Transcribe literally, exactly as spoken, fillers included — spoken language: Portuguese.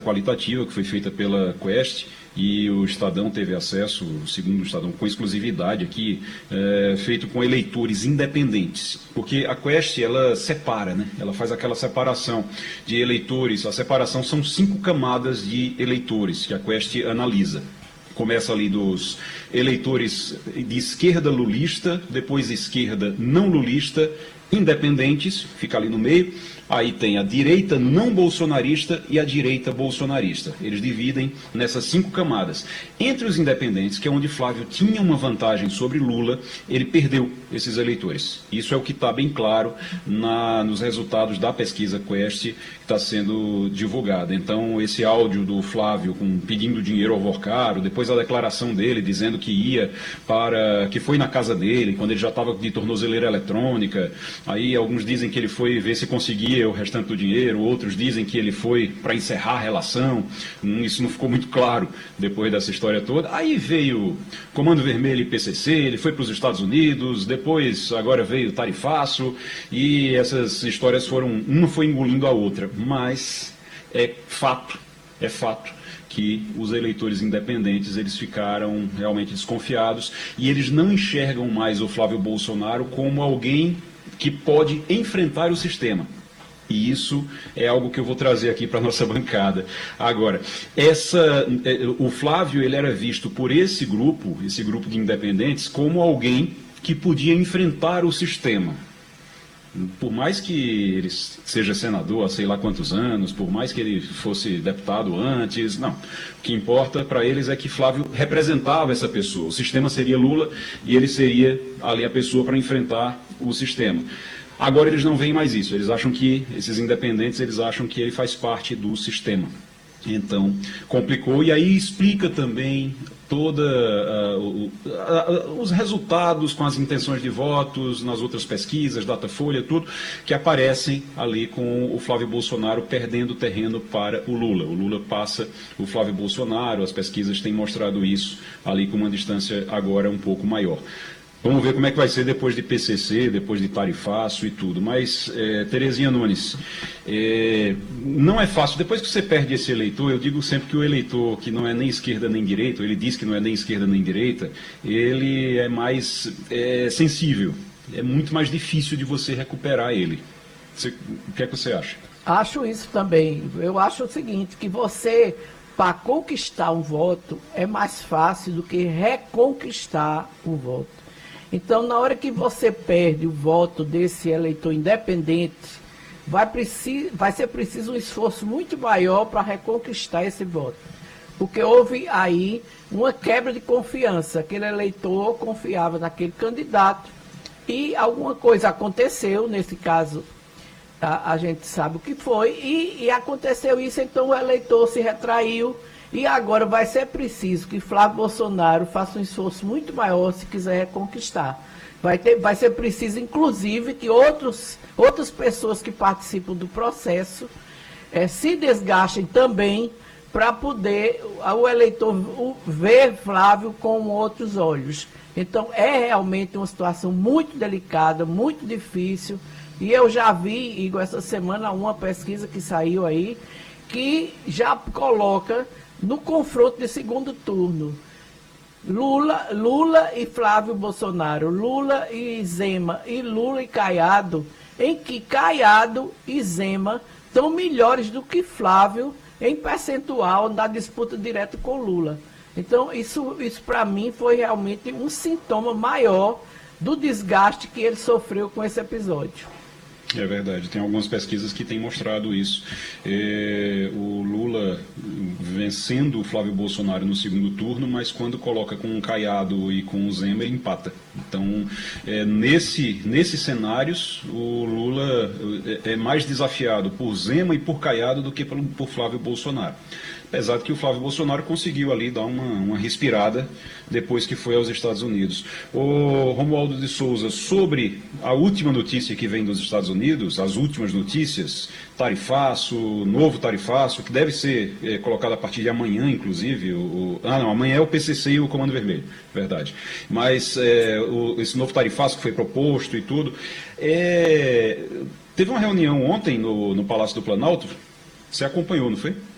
qualitativa que foi feita pela Quest e o Estadão teve acesso, segundo o Estadão, com exclusividade aqui, é, feito com eleitores independentes, porque a Quest, ela separa, né? Ela faz aquela separação de eleitores, a separação são cinco camadas de eleitores que a Quest analisa. Começa ali dos eleitores de esquerda lulista, depois esquerda não lulista, independentes, fica ali no meio. Aí tem a direita não bolsonarista e a direita bolsonarista. Eles dividem nessas cinco camadas. Entre os independentes, que é onde Flávio tinha uma vantagem sobre Lula, ele perdeu esses eleitores. Isso é o que está bem claro na, nos resultados da pesquisa Quest que está sendo divulgada. Então, esse áudio do Flávio com, pedindo dinheiro ao Vorcaro, depois a declaração dele dizendo que ia para, que foi na casa dele, quando ele já estava de tornozeleira eletrônica. Aí alguns dizem que ele foi ver se conseguia o restante do dinheiro, outros dizem que ele foi para encerrar a relação. Hum, isso não ficou muito claro depois dessa história toda. Aí veio Comando Vermelho e P C C, ele foi para os Estados Unidos, depois agora veio Tarifaço, e essas histórias foram, uma foi engolindo a outra, mas é fato, é fato que os eleitores independentes, eles ficaram realmente desconfiados e eles não enxergam mais o Flávio Bolsonaro como alguém que pode enfrentar o sistema. E isso é algo que eu vou trazer aqui para a nossa bancada. Agora, essa, o Flávio, ele era visto por esse grupo, esse grupo de independentes, como alguém que podia enfrentar o sistema. Por mais que ele seja senador há sei lá quantos anos, por mais que ele fosse deputado antes, não. O que importa para eles é que Flávio representava essa pessoa. O sistema seria Lula e ele seria ali a pessoa para enfrentar o sistema. Agora eles não veem mais isso, eles acham que, esses independentes, eles acham que ele faz parte do sistema. Então, complicou, e aí explica também toda uh, uh, uh, os resultados com as intenções de votos nas outras pesquisas, Datafolha, tudo, que aparecem ali com o Flávio Bolsonaro perdendo terreno para o Lula. O Lula passa o Flávio Bolsonaro, as pesquisas têm mostrado isso ali com uma distância agora um pouco maior. Vamos ver como é que vai ser depois de P C C, depois de Tarifaço e tudo. Mas, é, Terezinha Nunes, é, não é fácil. Depois que você perde esse eleitor, eu digo sempre que o eleitor que não é nem esquerda nem direita, ele diz que não é nem esquerda nem direita, ele é mais é, sensível. É muito mais difícil de você recuperar ele. Você, o que é que você acha? Acho isso também. Eu acho o seguinte, que você, para conquistar um voto, é mais fácil do que reconquistar um voto. Então, na hora que você perde o voto desse eleitor independente, vai, preci- vai ser preciso um esforço muito maior para reconquistar esse voto. Porque houve aí uma quebra de confiança. Aquele eleitor confiava naquele candidato e alguma coisa aconteceu, nesse caso a, a gente sabe o que foi, e, e aconteceu isso, então o eleitor se retraiu. E agora vai ser preciso que Flávio Bolsonaro faça um esforço muito maior se quiser reconquistar. Vai, ter, vai ser preciso, inclusive, que outros, outras pessoas que participam do processo é, se desgastem também para poder o eleitor ver Flávio com outros olhos. Então, é realmente uma situação muito delicada, muito difícil. E eu já vi, Igor, essa semana, uma pesquisa que saiu aí, que já coloca no confronto de segundo turno, Lula, Lula e Flávio Bolsonaro, Lula e Zema, e Lula e Caiado, em que Caiado e Zema estão melhores do que Flávio em percentual na disputa direta com Lula. Então, isso, isso para mim foi realmente um sintoma maior do desgaste que ele sofreu com esse episódio. É verdade, tem algumas pesquisas que têm mostrado isso. É, o Lula vencendo o Flávio Bolsonaro no segundo turno, mas quando coloca com o Caiado e com o Zema, ele empata. Então, é, nesse, nesses cenários, o Lula é, é mais desafiado por Zema e por Caiado do que por, por Flávio Bolsonaro. Apesar de que o Flávio Bolsonaro conseguiu ali dar uma, uma respirada depois que foi aos Estados Unidos. O Romualdo de Souza, sobre a última notícia que vem dos Estados Unidos, as últimas notícias, tarifaço, novo tarifaço, que deve ser é, colocado a partir de amanhã, inclusive. O, o, ah, não, amanhã é o P C C e o Comando Vermelho, verdade. Mas é, o, esse novo tarifaço que foi proposto e tudo. É, teve uma reunião ontem no, no Palácio do Planalto, você acompanhou, não foi?